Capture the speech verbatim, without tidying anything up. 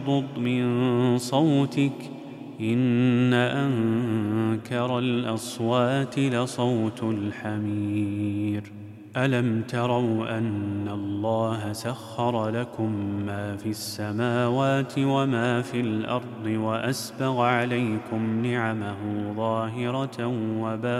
واغضض من صوتك إن أنكر الأصوات لصوت الحمير. ألم تروا أن الله سخر لكم ما في السماوات وما في الأرض وأسبغ عليكم نعمه ظاهرة وباطنة